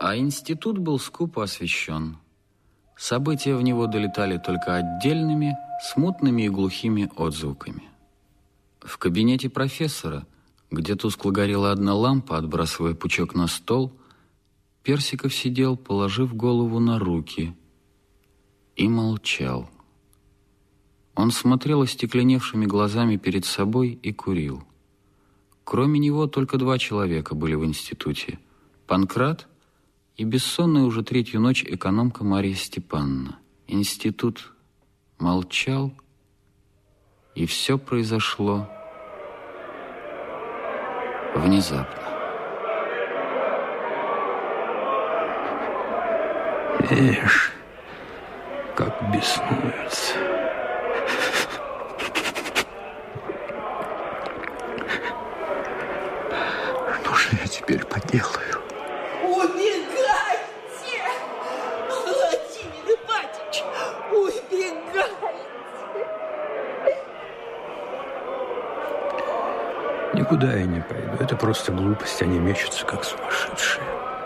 А институт был скупо освещен. События в него долетали только отдельными, смутными и глухими отзвуками. В кабинете профессора, где тускло горела одна лампа, отбрасывая пучок на стол, Персиков сидел, положив голову на руки, и молчал. Он смотрел остекленевшими глазами перед собой и курил. Кроме него только 2 человека были в институте: Панкрат и бессонная уже 3-ю ночь экономка Марья Степановна. Институт молчал, и все произошло внезапно. Ишь, как беснуются. Что же я теперь поделаю? Убегайте! Владимир Ипатич, убегайте! Никуда я не пойду. Это просто глупость. Они мечутся, как сумасшедшие.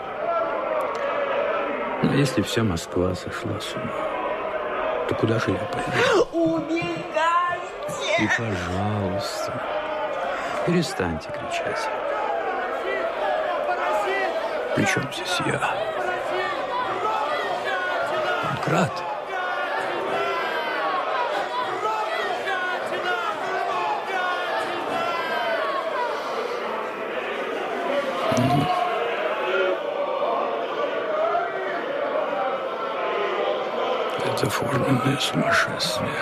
Но если вся Москва сошла с ума, то куда же я пойду? Убегайте! И, пожалуйста, перестаньте кричать. При чем здесь я? Панкрат? Это форменное сумасшествие.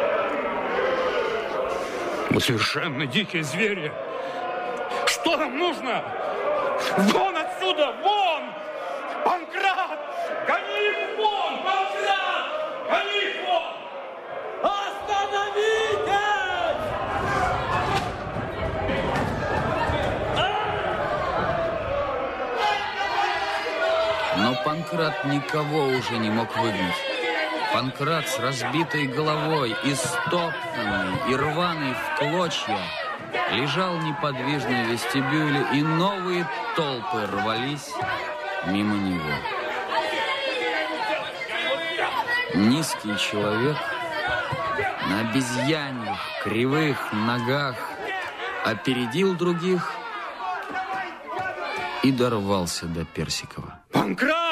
Мы совершенно дикие звери. Что нам нужно? Вон отсюда! Вон! Панкрат! Гони их вон! Панкрат! Гони их вон! Остановитесь! Но Панкрат никого уже не мог выгнать. Панкрат с разбитой головой, истоптанный и рваный в клочья, лежал неподвижно в вестибюле, и новые толпы рвались мимо него. Низкий человек на обезьяньих кривых ногах опередил других и дорвался до Персикова. Панкрат!